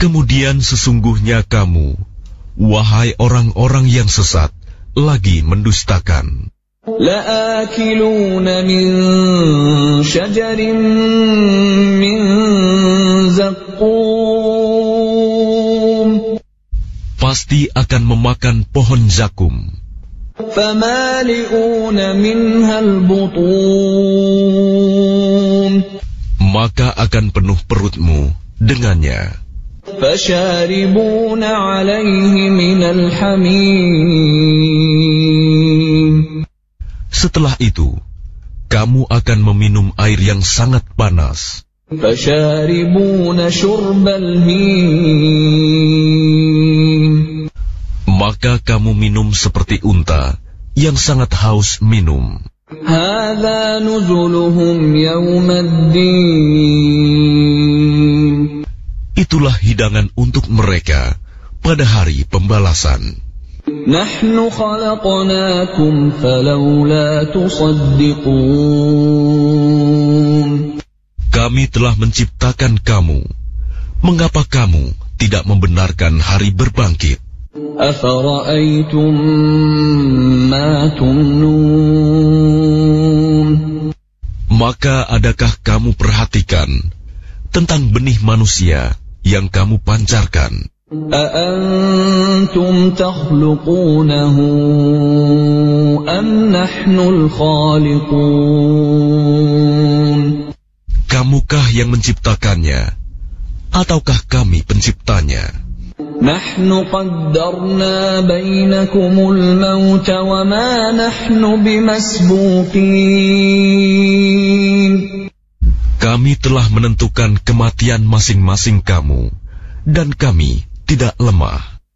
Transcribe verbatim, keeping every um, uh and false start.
Kemudian sesungguhnya kamu, wahai orang-orang yang sesat, lagi mendustakan. لَآكِلُونَ مِنْ شَجَرٍ مِّنْ زَقُّومٍ Pasti akan memakan pohon zakum. فَمَالِئُونَ مِنْهَا الْبُطُونَ Maka akan penuh perutmu dengannya. فَشَارِبُونَ عَلَيْهِ مِنَ الْحَمِيمِ Setelah itu, kamu akan meminum air yang sangat panas. فَشَارِبُونَ شُرْبَ الْهِيمِ Maka kamu minum seperti unta yang sangat haus minum. هَذَا نُزُلُهُمْ يَوْمَ الدِّينِ Itulah hidangan untuk mereka pada hari pembalasan. نَحْنُ خَلَقْنَاكُمْ فَلَوْلَا تُصَدِّقُونَ Kami telah menciptakan kamu. Mengapa kamu tidak membenarkan hari berbangkit? أَفَرَأَيْتُمْ مَا تُمْنُونَ Maka adakah kamu perhatikan tentang benih manusia yang kamu pancarkan? أَأَنْتُمْ تَخْلُقُونَهُ أَمْ نَحْنُ الْخَالِقُونَ Kamukah yang menciptakannya, ataukah kami penciptanya? نَحْنُ قَدَّرْنَا بَيْنَكُمُ الْمَوْتَ وَمَا نَحْنُ بِمَسْبُوقِينَ Kami telah menentukan kematian masing-masing kamu, dan kami tidak lemah.